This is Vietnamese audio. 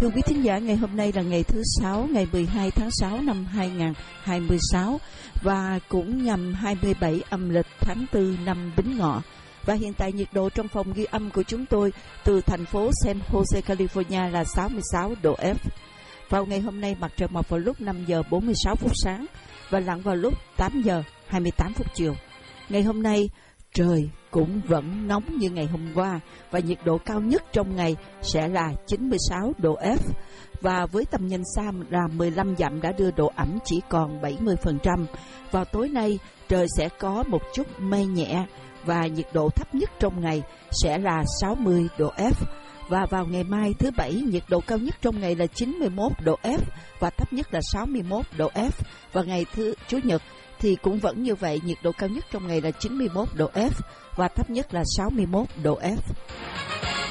Thưa quý thính giả, ngày hôm nay là ngày thứ Sáu, ngày 12 tháng 6 năm 2026 và cũng nhằm 27 âm lịch tháng 4 năm Bính Ngọ. Và hiện tại nhiệt độ trong phòng ghi âm của chúng tôi từ thành phố San Jose, California là 66 độ F. Vào ngày hôm nay mặt trời mọc vào lúc 5 giờ 46 phút sáng và lặn vào lúc 8 giờ 28 phút chiều. Ngày hôm nay trời cũng vẫn nóng như ngày hôm qua và nhiệt độ cao nhất trong ngày sẽ là 96 độ F. Và với tầm nhìn xa là 15 dặm đã đưa độ ẩm chỉ còn 70%. Vào tối nay trời sẽ có một chút mây nhẹ và nhiệt độ thấp nhất trong ngày sẽ là 60 độ F. Và vào ngày mai thứ Bảy, nhiệt độ cao nhất trong ngày là 91 độ F và thấp nhất là 61 độ F. Và ngày thứ Chủ nhật thì cũng vẫn như vậy, nhiệt độ cao nhất trong ngày là 91 độ F và thấp nhất là 61 độ F.